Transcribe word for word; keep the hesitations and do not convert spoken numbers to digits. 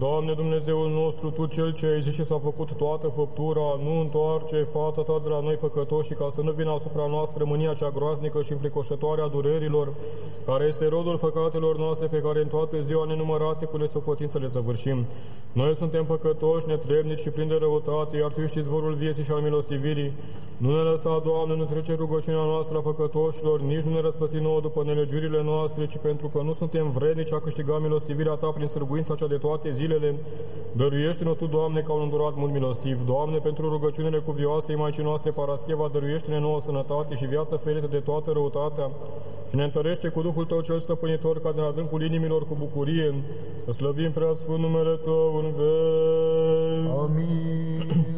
Doamne Dumnezeul nostru, Tu Cel ce ai zis și s-a făcut toată făptura, nu întoarce fața Ta de la noi păcătoși, ca să nu vină asupra noastră mânia cea groaznică și înfricoșătoare a durerilor, care este rodul păcatelor noastre, pe care în toată ziua nenumărate cu nesocotință le săvârșim. Noi suntem păcătoși, netrebnici și plini de răutate, iar Tu ești izvorul vieții și al milostivirii. Nu ne lăsa, Doamne, nu trece rugăciunea noastră a păcătoșilor, nici nu ne răsplăti nouă după nelegiurile noastre, ci pentru că nu suntem vrednici a câștiga milostivirea Ta prin sârguința cea de toate zilele. Dăruiește-ne Tu, Doamne, ca un îndurat mult milostiv. Doamne, pentru rugăciunile cuvioasei Maicii noastre Parascheva, dăruiește-ne nouă sănătate și viață ferită de toată răutatea și ne întărește cu Duhul Tău cel stăpânitor, ca din adâncul inimilor cu bucurie să slăvim prea sfânt numele Tău în veci. Amin.